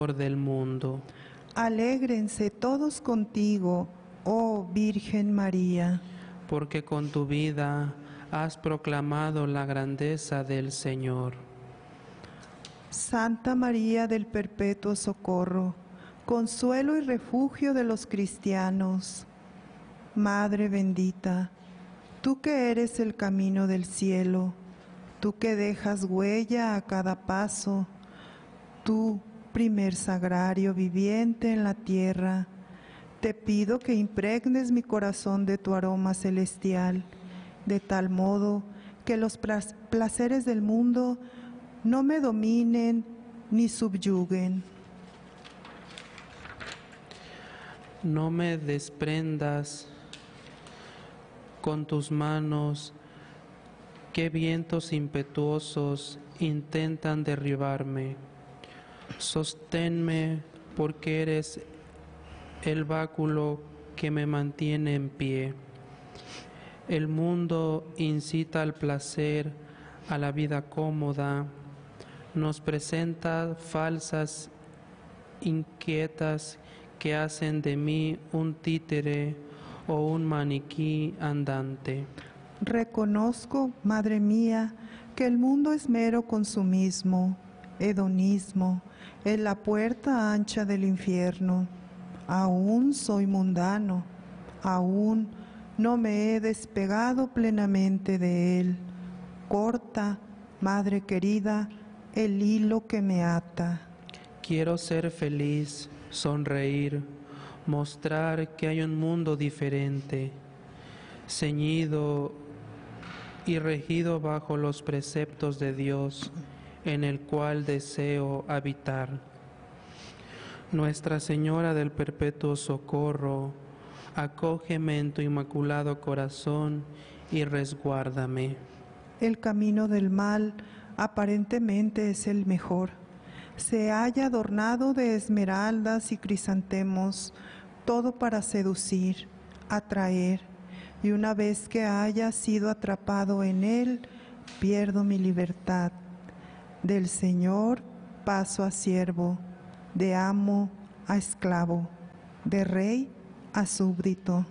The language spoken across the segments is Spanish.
del mundo. Alégrense todos contigo, oh Virgen María, porque con tu vida has proclamado la grandeza del Señor. Santa María del Perpetuo Socorro, consuelo y refugio de los cristianos. Madre bendita, tú que eres el camino del cielo, tú que dejas huella a cada paso, tú, primer sagrario viviente en la tierra, te pido que impregnes mi corazón de tu aroma celestial, de tal modo que los placeres del mundo no me dominen ni subyuguen. No me desprendas con tus manos, que vientos impetuosos intentan derribarme. Sosténme porque eres el báculo que me mantiene en pie. El mundo incita al placer, a la vida cómoda, nos presenta falsas inquietas que hacen de mí un títere o un maniquí andante. Reconozco, Madre mía, que el mundo es mero consumismo, hedonismo, es la puerta ancha del infierno. Aún soy mundano, aún no me he despegado plenamente de él. Corta, Madre querida, el hilo que me ata. Quiero ser feliz, sonreír, mostrar que hay un mundo diferente, ceñido y regido bajo los preceptos de Dios, en el cual deseo habitar. Nuestra Señora del Perpetuo Socorro, acógeme en tu inmaculado corazón y resguárdame. El camino del mal aparentemente es el mejor. Se halla adornado de esmeraldas y crisantemos, todo para seducir, atraer, y una vez que haya sido atrapado en él, pierdo mi libertad. Del Señor paso a siervo, de amo a esclavo, de rey a súbdito.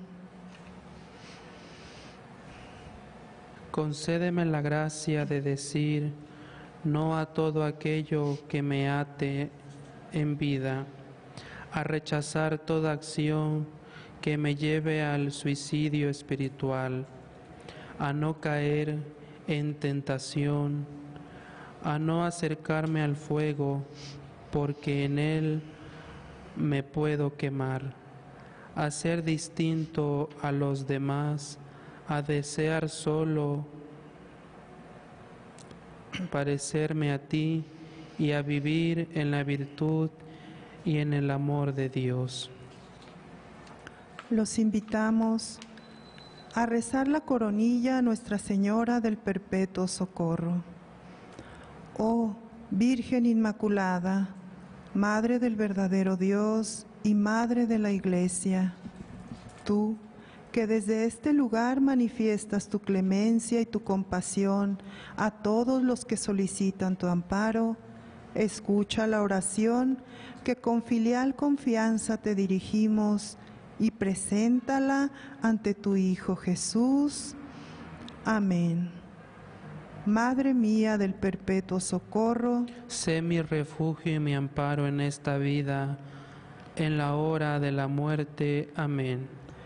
Concédeme la gracia de decir no a todo aquello que me ate en vida, a rechazar toda acción que me lleve al suicidio espiritual, a no caer en tentación, a no acercarme al fuego, porque en él me puedo quemar, a ser distinto a los demás, a desear solo parecerme a ti y a vivir en la virtud y en el amor de Dios. Los invitamos a rezar la coronilla a Nuestra Señora del Perpetuo Socorro. Oh Virgen Inmaculada, Madre del verdadero Dios y Madre de la Iglesia, tú que desde este lugar manifiestas tu clemencia y tu compasión a todos los que solicitan tu amparo, escucha la oración que con filial confianza te dirigimos y preséntala ante tu Hijo Jesús. Amén. Madre mía del Perpetuo Socorro, sé mi refugio y mi amparo en esta vida, en la hora de la muerte. Amén.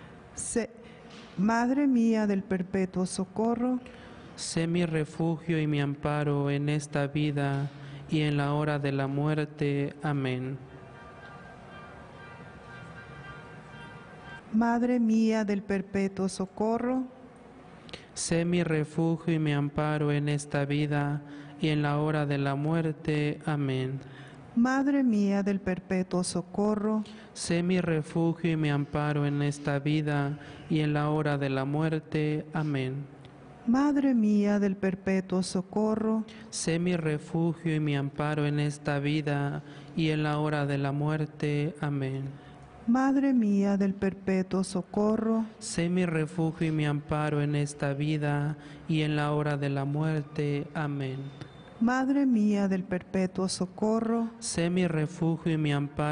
Madre mía del Perpetuo Socorro, sé mi refugio y mi amparo en esta vida y en la hora de la muerte. Amén. Madre mía del Perpetuo Socorro, sé mi refugio y mi amparo en esta vida y en la hora de la muerte. Amén. Madre mía del Perpetuo Socorro, sé mi refugio y mi amparo en esta vida y en la hora de la muerte. Amén. Madre mía del Perpetuo Socorro, sé mi refugio y mi amparo en esta vida y en la hora de la muerte. Amén. Madre mía del Perpetuo Socorro, sé mi refugio y mi amparo en esta vida y en la hora de la muerte. Amén. Madre mía del perpetuo socorro, sé mi refugio y mi amparo